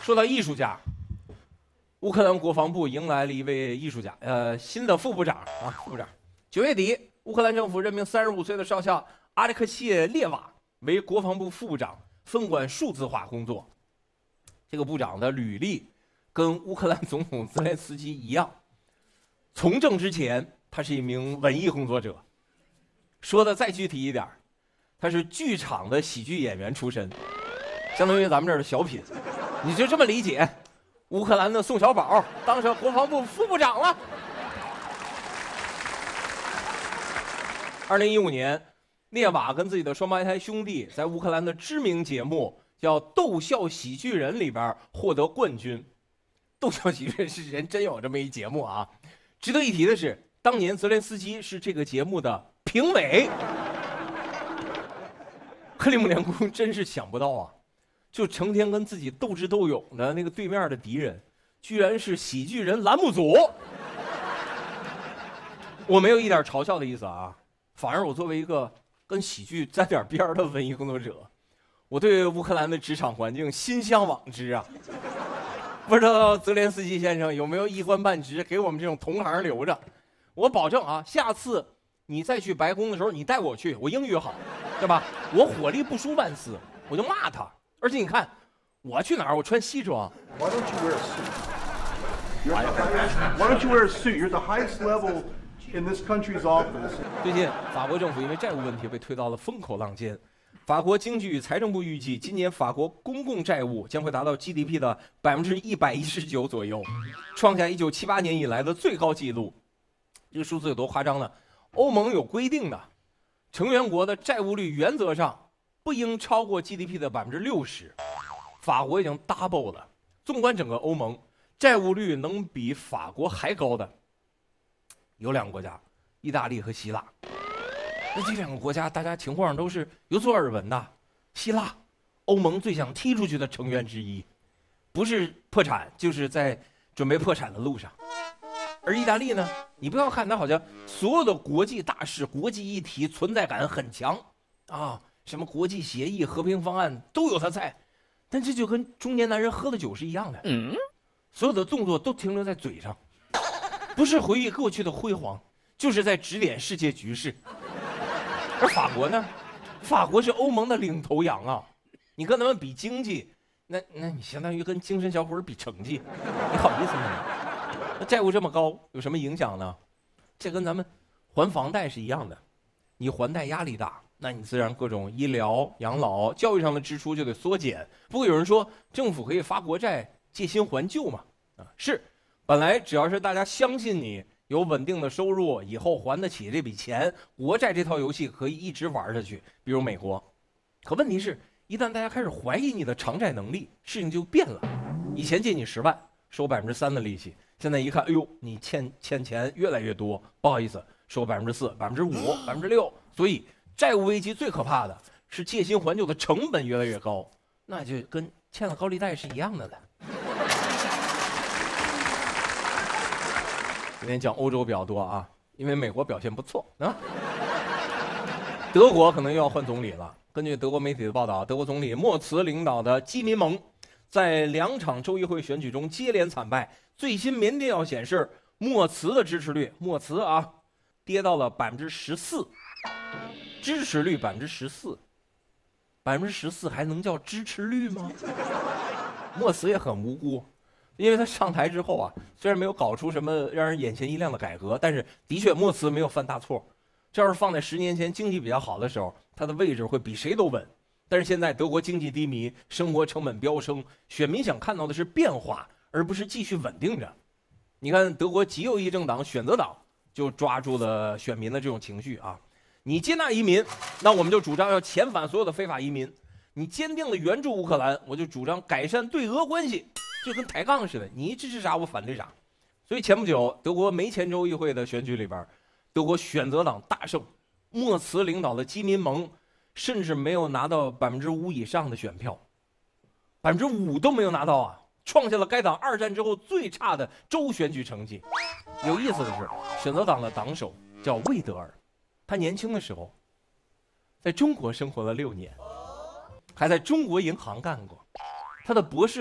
说到艺术家，乌克兰国防部迎来了一位艺术家，新的副部长啊，副部长。9月底，乌克兰政府任命35岁的少校阿列克谢列瓦为国防部副部长，分管数字化工作。这个部长的履历跟乌克兰总统泽连斯基一样，从政之前他是一名文艺工作者。说的再具体一点，他是剧场的喜剧演员出身，相当于咱们这儿的小品。你就这么理解，乌克兰的宋小宝当上国防部副部长了。2015年，列瓦跟自己的双胞胎兄弟在乌克兰的知名节目叫《逗笑喜剧人》里边获得冠军。逗笑喜剧人是人真有这么一节目啊！值得一提的是，当年泽连斯基是这个节目的评委。克里姆林宫真是想不到啊，就成天跟自己斗智斗勇的那个对面的敌人，居然是喜剧人栏目组。我没有一点嘲笑的意思啊，反而我作为一个跟喜剧沾点边的文艺工作者，我对乌克兰的职场环境心向往之啊。不知道泽连斯基先生有没有一官半职给我们这种同行留着？我保证啊，下次你再去白宫的时候，你带我去，我英语好，对吧？我火力不输万斯，我就骂他。而且你看，我去哪儿我穿西装。 Why don't you wear a suit? Why don't you wear a suit? You're the highest level in this country's office. 最近，法国政府因为债务问题被推到了风口浪尖。法国经济与财政部预计，今年法国公共债务将会达到 GDP 的119%左右，创下1978年以来的最高纪录。这个数字有多夸张呢？欧盟有规定的，成员国的债务率原则上不应超过 GDP 的60%，法国已经 double 了。纵观整个欧盟，债务率能比法国还高的有2个国家，意大利和希腊。那这2个国家大家情况都是有所耳闻的。希腊，欧盟最想踢出去的成员之一，不是破产就是在准备破产的路上。而意大利呢，你不要看它好像所有的国际大事、国际议题存在感很强啊，什么国际协议、和平方案都有它在，但这就跟中年男人喝了酒是一样的，所有的动作都停留在嘴上，不是回忆过去的辉煌，就是在指点世界局势。而法国呢，法国是欧盟的领头羊啊，你跟他们比经济，那你相当于跟精神小伙比成绩，你好意思吗？那债务这么高，有什么影响呢？这跟咱们还房贷是一样的，你还贷压力大，那你自然各种医疗、养老、教育上的支出就得缩减。不过有人说，政府可以发国债借新还旧嘛？啊，是，本来只要是大家相信你有稳定的收入，以后还得起这笔钱，国债这套游戏可以一直玩下去。比如美国，可问题是，一旦大家开始怀疑你的偿债能力，事情就变了。以前借你10万，收3%的利息，现在一看，哎呦，你欠钱越来越多，不好意思，收4%、5%、6%。所以债务危机最可怕的是借新还旧的成本越来越高，那就跟欠了高利贷是一样的了。今天讲欧洲比较多啊，因为美国表现不错啊。德国可能又要换总理了。根据德国媒体的报道，德国总理默茨领导的基民盟在2场州议会选举中接连惨败。最新民调显示，默茨的支持率，跌到了14%，支持率14%，14%还能叫支持率吗？默茨也很无辜。因为他上台之后啊，虽然没有搞出什么让人眼前一亮的改革，但是的确默茨没有犯大错。这要是放在10年前经济比较好的时候，他的位置会比谁都稳。但是现在德国经济低迷，生活成本飙升，选民想看到的是变化，而不是继续稳定着。你看德国极右翼政党选择党就抓住了选民的这种情绪啊，你接纳移民，那我们就主张要遣返所有的非法移民；你坚定的援助乌克兰，我就主张改善对俄关系。就跟抬杠似的，你支持啥我反对啥。所以前不久德国梅前州议会的选举里边，德国选择党大胜，默茨领导的基民盟甚至没有拿到5%以上的选票，5%都没有拿到啊，创下了该党2战之后最差的州选举成绩。有意思的是，选择党的党首叫魏德尔，他年轻的时候在中国生活了6年，还在中国银行干过，他的博士